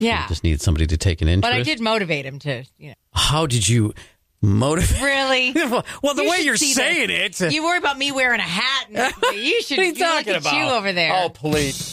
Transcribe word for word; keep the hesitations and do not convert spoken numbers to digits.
Yeah. He just needed somebody to take an interest. But I did motivate him to, you know. How did you motivate? Really? Well, the You way should you're see saying this. it. You worry about me wearing a hat. And you should What are you look talking at about? you over there. Oh, please.